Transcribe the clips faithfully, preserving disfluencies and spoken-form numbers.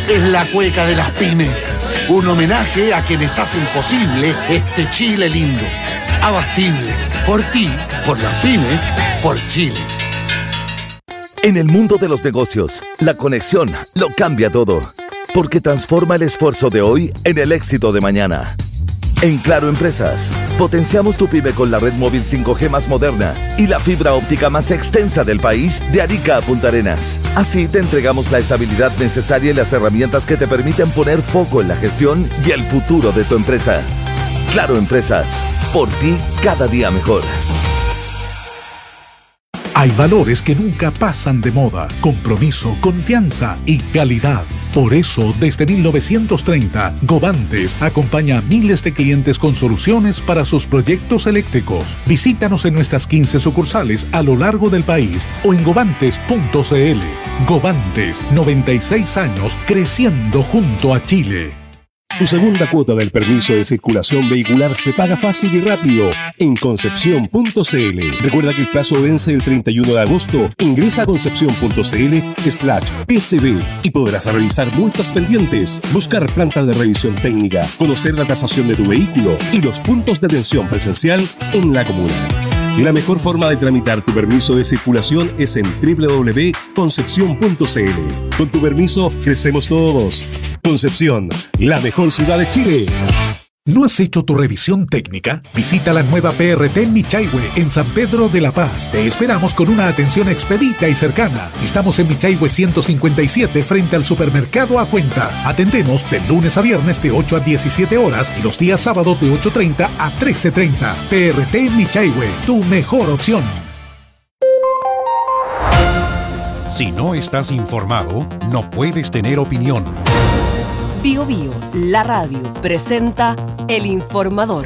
es la cueca de las pymes. Un homenaje a quienes hacen posible este Chile lindo. Abastible. Por ti, por las pymes, por Chile. En el mundo de los negocios, la conexión lo cambia todo, porque transforma el esfuerzo de hoy en el éxito de mañana. En Claro Empresas, potenciamos tu pyme con la red móvil cinco G más moderna y la fibra óptica más extensa del país de Arica a Punta Arenas. Así te entregamos la estabilidad necesaria y las herramientas que te permiten poner foco en la gestión y el futuro de tu empresa. Claro Empresas, por ti cada día mejor. Hay valores que nunca pasan de moda: compromiso, confianza y calidad. Por eso, desde mil novecientos treinta, Govantes acompaña a miles de clientes con soluciones para sus proyectos eléctricos. Visítanos en nuestras quince sucursales a lo largo del país o en govantes punto c l. Govantes, noventa y seis años creciendo junto a Chile. Tu segunda cuota del permiso de circulación vehicular se paga fácil y rápido en concepción punto c l. Recuerda que el plazo vence el treinta y uno de agosto. Ingresa a concepción punto c l slash p c b y podrás realizar multas pendientes, buscar plantas de revisión técnica, conocer la tasación de tu vehículo y los puntos de atención presencial en la comuna. La mejor forma de tramitar tu permiso de circulación es en doble u doble u doble u punto concepción punto c l. Con tu permiso, crecemos todos. Concepción, la mejor ciudad de Chile. ¿No has hecho tu revisión técnica? Visita la nueva P R T Michaihue en San Pedro de la Paz. Te esperamos con una atención expedita y cercana. Estamos en Michaihue ciento cincuenta y siete frente al supermercado A Cuenta. Atendemos de lunes a viernes de ocho a diecisiete horas y los días sábados de ocho treinta a trece treinta. P R T Michaihue, tu mejor opción. Si no estás informado, no puedes tener opinión. Bio Bio, la radio, presenta El Informador.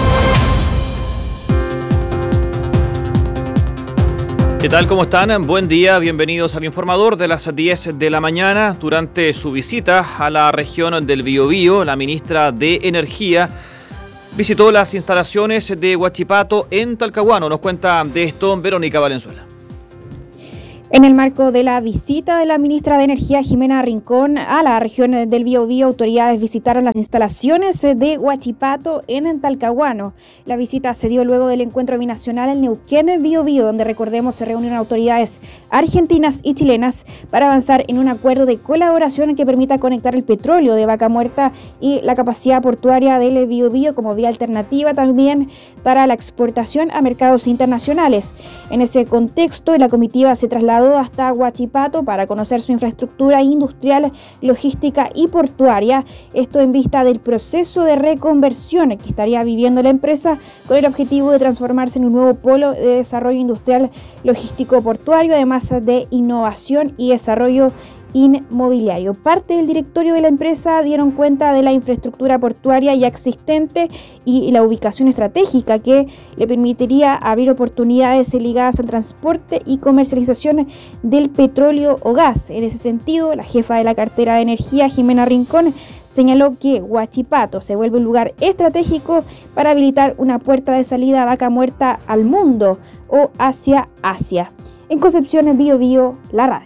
¿Qué tal? ¿Cómo están? Buen día, bienvenidos al Informador de las diez de la mañana. Durante su visita a la región del Biobío, la ministra de Energía visitó las instalaciones de Huachipato en Talcahuano. Nos cuenta de esto Verónica Valenzuela. En el marco de la visita de la ministra de Energía, Jimena Rincón, a la región del Biobío, autoridades visitaron las instalaciones de Huachipato en Talcahuano. La visita se dio luego del encuentro binacional en Neuquén, Biobío, donde, recordemos, se reunieron autoridades argentinas y chilenas para avanzar en un acuerdo de colaboración que permita conectar el petróleo de Vaca Muerta y la capacidad portuaria del Biobío como vía alternativa también para la exportación a mercados internacionales. En ese contexto, la comitiva se trasladó hasta Huachipato para conocer su infraestructura industrial, logística y portuaria, esto en vista del proceso de reconversión que estaría viviendo la empresa con el objetivo de transformarse en un nuevo polo de desarrollo industrial, logístico, portuario, además de innovación y desarrollo inmobiliario. Parte del directorio de la empresa dieron cuenta de la infraestructura portuaria ya existente y la ubicación estratégica que le permitiría abrir oportunidades ligadas al transporte y comercialización del petróleo o gas. En ese sentido, la jefa de la cartera de energía, Jimena Rincón, señaló que Huachipato se vuelve un lugar estratégico para habilitar una puerta de salida a Vaca Muerta al mundo o hacia Asia. En Concepción, Biobío, la radio.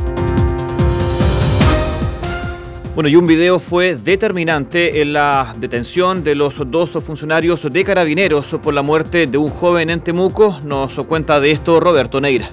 Bueno, y un video fue determinante en la detención de los dos funcionarios de Carabineros por la muerte de un joven en Temuco. Nos cuenta de esto Roberto Neira.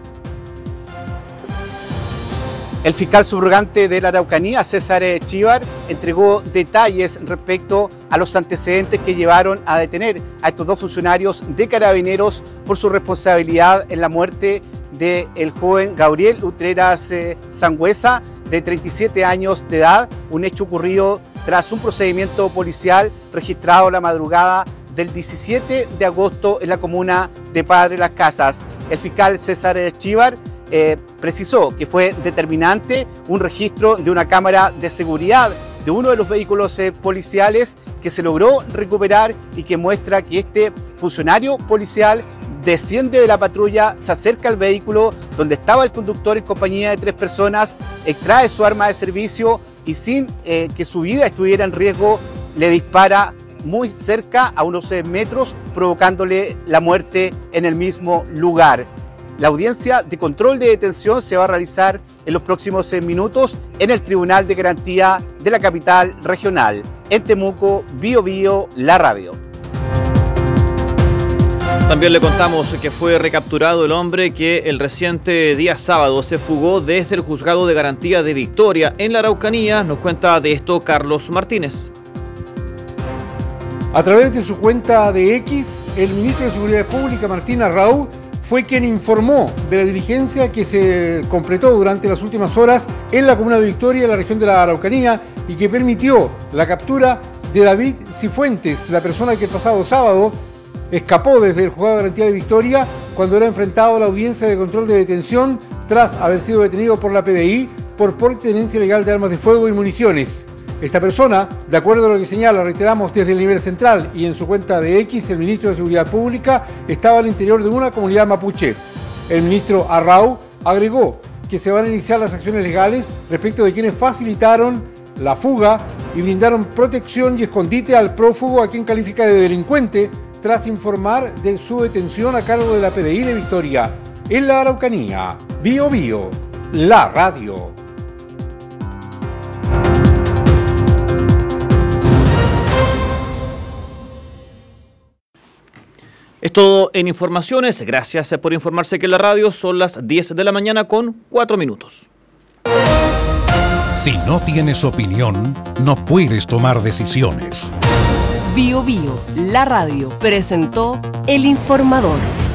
El fiscal subrogante de la Araucanía, César Chíbar, entregó detalles respecto a los antecedentes que llevaron a detener a estos dos funcionarios de Carabineros por su responsabilidad en la muerte del joven Gabriel Utreras eh, Sangüesa, de treinta y siete años de edad, un hecho ocurrido tras un procedimiento policial registrado la madrugada del diecisiete de agosto en la comuna de Padre Las Casas. El fiscal César Chíbar eh, precisó que fue determinante un registro de una cámara de seguridad de uno de los vehículos eh, policiales que se logró recuperar y que muestra que este funcionario policial desciende de la patrulla, se acerca al vehículo donde estaba el conductor en compañía de tres personas, extrae su arma de servicio y sin eh, que su vida estuviera en riesgo, le dispara muy cerca, a unos metros, provocándole la muerte en el mismo lugar. La audiencia de control de detención se va a realizar en los próximos minutos en el Tribunal de Garantía de la capital regional. En Temuco, Bío Bío, la radio. También le contamos que fue recapturado el hombre que el reciente día sábado se fugó desde el Juzgado de Garantía de Victoria en la Araucanía. Nos cuenta de esto Carlos Martínez. A través de su cuenta de X, el ministro de Seguridad Pública, Martín Arrau, fue quien informó de la diligencia que se completó durante las últimas horas en la comuna de Victoria, en la región de la Araucanía, y que permitió la captura de David Cifuentes, la persona que el pasado sábado escapó desde el Juzgado de Garantía de Victoria cuando era enfrentado a la audiencia de control de detención tras haber sido detenido por la P D I por porte y tenencia ilegal de armas de fuego y municiones. Esta persona, de acuerdo a lo que señala, reiteramos, desde el nivel central y en su cuenta de X, el ministro de Seguridad Pública estaba al interior de una comunidad mapuche. El ministro Arrau agregó que se van a iniciar las acciones legales respecto de quienes facilitaron la fuga y brindaron protección y escondite al prófugo, a quien califica de delincuente, tras informar de su detención a cargo de la P D I de Victoria. En la Araucanía, Bío Bío, la radio. Es todo en informaciones. Gracias por informarse que en la radio son las diez de la mañana con cuatro minutos. Si no tienes opinión, no puedes tomar decisiones. Bío Bío, la radio, presentó El Informador.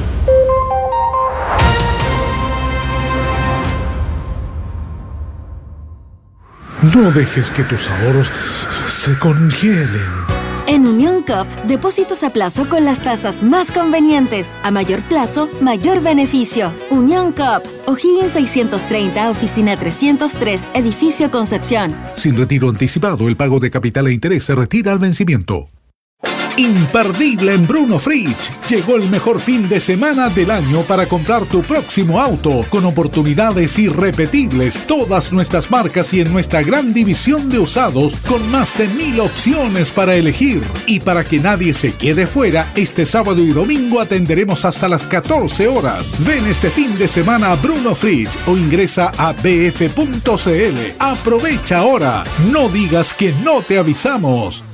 No dejes que tus ahorros se congelen. En Unión Coop, depósitos a plazo con las tasas más convenientes. A mayor plazo, mayor beneficio. Unión Coop, O'Higgins seiscientos treinta, oficina trescientos tres, edificio Concepción. Sin retiro anticipado, el pago de capital e interés se retira al vencimiento. Imperdible en Bruno Fridge. Llegó el mejor fin de semana del año para comprar tu próximo auto, con oportunidades irrepetibles, todas nuestras marcas y en nuestra gran división de usados con más de mil opciones para elegir. Y para que nadie se quede fuera, este sábado y domingo atenderemos hasta las catorce horas. Ven este fin de semana a Bruno Fridge o ingresa a b f punto c l. Aprovecha ahora. No digas que no te avisamos.